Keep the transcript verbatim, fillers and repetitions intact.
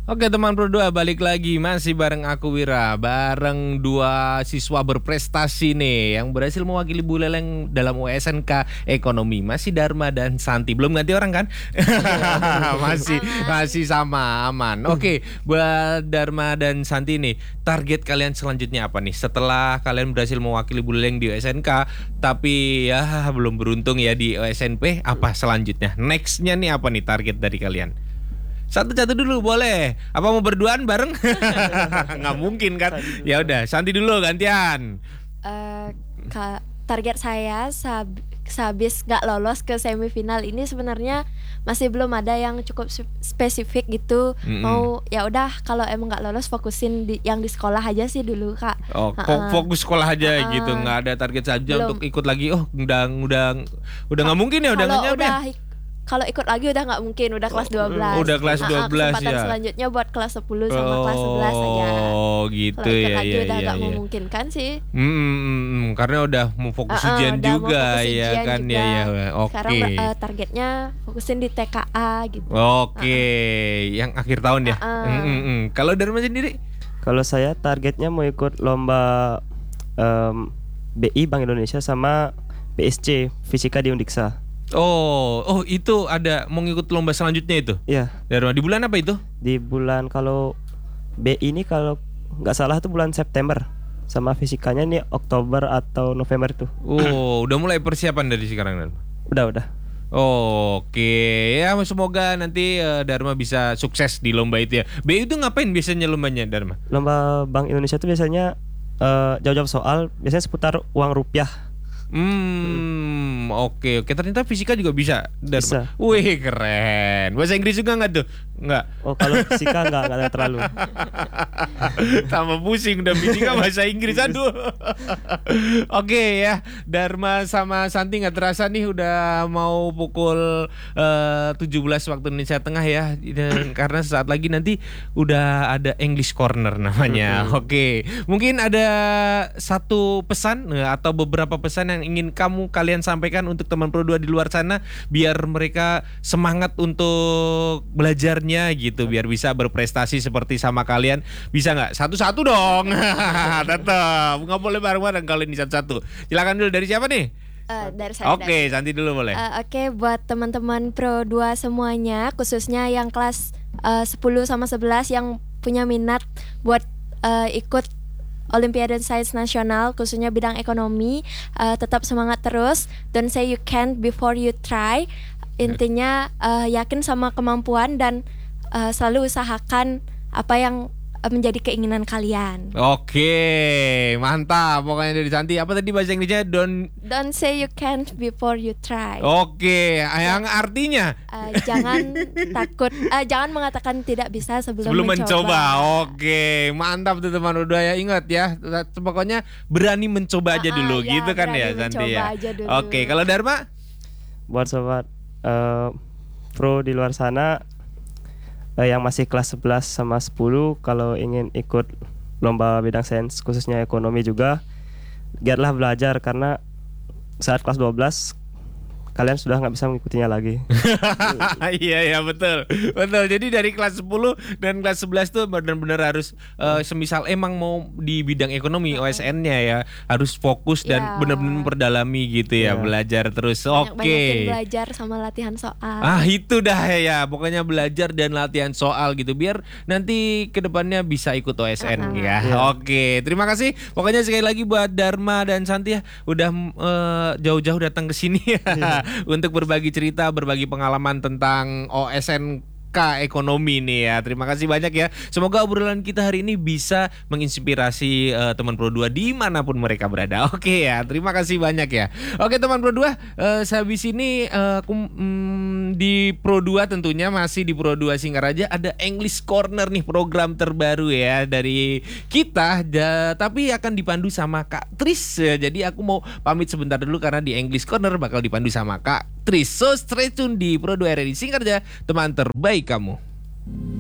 Oke teman Pro dua, balik lagi masih bareng aku Wira, bareng dua siswa berprestasi nih yang berhasil mewakili Buleleng dalam U S N K Ekonomi. Masih Dharma dan Santi, belum ganti orang kan? masih masih sama, aman. Oke, buat Dharma dan Santi nih, target kalian selanjutnya apa nih? Setelah kalian berhasil mewakili Buleleng di U S N K, tapi ya belum beruntung ya di O S N P, apa selanjutnya? Nextnya nih apa nih target dari kalian? Satu-satu dulu boleh. Apa mau berduaan bareng? Nggak mungkin kan? Ya udah, Santi dulu gantian. Uh, ka- target saya sab- sehabis nggak lolos ke semifinal ini sebenarnya masih belum ada yang cukup spesifik gitu. Mm-hmm. Mau ya udah kalau emang nggak lolos fokusin di, yang di sekolah aja sih dulu kak. Oh, uh-uh. fokus sekolah aja uh-uh. gitu, nggak ada target saja belum. Untuk ikut lagi. Oh, udah udah udah nggak mungkin ya, udah nggak nyampe. Kalau ikut lagi udah nggak mungkin, udah kelas dua belas. Udah kelas dua belas kesempatan ya. Selanjutnya buat kelas sepuluh sama oh, kelas sebelas aja. Oh gitu ya. Kalau ikut ya. lagi ya, udah ya, nggak ya. memungkinkan sih. Hmm, karena udah mau fokus uh-uh, ujian udah juga mau fokus ya ujian kan juga. ya ya. Oke. Sekarang uh, targetnya fokusin di T K A gitu. Oke, uh-uh. yang akhir tahun ya. Uh-uh. Mm-mm. Kalau Dharma sendiri? Kalau saya targetnya mau ikut lomba um, B I Bank Indonesia sama B S C Fisika di Undiksa. Oh, oh itu ada mau ngikut lomba selanjutnya itu? Iya. Dari di bulan apa itu? Di bulan kalau B I ini kalau nggak salah tuh bulan September, sama fisikanya nih Oktober atau November tuh. Oh, udah mulai persiapan dari sekarang dan? Udah udah. Oh, oke ya, semoga nanti uh, Dharma bisa sukses di lomba itu ya. B I itu ngapain biasanya lombanya Dharma? Lomba Bank Indonesia tuh biasanya uh, jawab-jawab soal, biasanya seputar uang rupiah. Hmm, oke oke. Ternyata fisika juga bisa. Dharma. Bisa. Wih, keren. Bahasa Inggris juga nggak tuh? Nggak. Oh, kalau fisika nggak nggak terlalu. Tambah pusing udah fisika bahasa Inggris, aduh. Oke ya, Dharma sama Santi nggak terasa nih udah mau pukul uh, tujuh belas waktu Indonesia Tengah ya. Dan karena sesaat lagi nanti udah ada English Corner namanya. Mm-hmm. Oke, mungkin ada satu pesan atau beberapa pesan yang ingin kamu kalian sampaikan untuk teman Pro dua di luar sana biar mereka semangat untuk belajarnya gitu, biar bisa berprestasi seperti sama kalian. Bisa nggak? Satu-satu dong. Tetap nggak boleh bareng-bareng kalau ini satu-satu. Silakan dulu, dari siapa nih? Uh, dari saya. Oke, okay, Santi dulu boleh. Uh, Oke, okay, buat teman-teman Pro dua semuanya, khususnya yang kelas uh, sepuluh sama sebelas yang punya minat buat uh, ikut Olimpiade Sains Nasional khususnya bidang ekonomi, uh, tetap semangat terus. Don't say you can't before you try. Intinya uh, yakin sama kemampuan dan uh, selalu usahakan apa yang uh, menjadi keinginan kalian. Oke, mantap. Pokoknya dari Santi, apa tadi bahasa Inggrisnya? Don't Don't say you can't before you try. Oke, yang artinya uh, jangan takut, uh, jangan mengatakan tidak bisa sebelum, sebelum mencoba. mencoba. Oke, mantap tuh teman udah ya, ingat ya. Pokoknya berani mencoba aja dulu, uh, uh, gitu ya, kan ya Santi ya. Oke, kalau Dharma? Buat sobat uh, pro di luar sana uh, yang masih kelas sebelas sama sepuluh, kalau ingin ikut lomba bidang sains khususnya ekonomi juga, giatlah belajar karena saat kelas dua belas kalian sudah nggak bisa mengikutinya lagi. Iya ya, betul betul. Jadi dari kelas sepuluh dan kelas sebelas tuh benar-benar harus uh, semisal emang mau di bidang ekonomi O S N-nya ya harus fokus dan yeah. benar-benar memperdalami gitu ya, yeah. belajar terus. Oke. Okay. Belajar sama latihan soal. Ah itu dah ya, pokoknya belajar dan latihan soal gitu biar nanti kedepannya bisa ikut O S N uh-huh. ya. Yeah. Oke, okay. Terima kasih. Pokoknya sekali lagi buat Dharma dan Santi ya udah uh, jauh-jauh datang ke sini ya. Yeah. Untuk berbagi cerita, berbagi pengalaman tentang O S N K Ekonomi nih ya. Terima kasih banyak ya. Semoga obrolan kita hari ini bisa menginspirasi uh, teman Pro dua dimanapun mereka berada. Oke ya, terima kasih banyak ya. Oke teman Pro dua, uh, sehabis ini uh, kum, um, di Pro dua tentunya masih di Pro dua Singaraja ada English Corner nih, program terbaru ya dari kita. Ja, tapi akan dipandu sama Kak Tris ya. Jadi aku mau pamit sebentar dulu karena di English Corner bakal dipandu sama Kak Tris. So stay tune di Pro dua R R I Singaraja, teman terbaik kamu.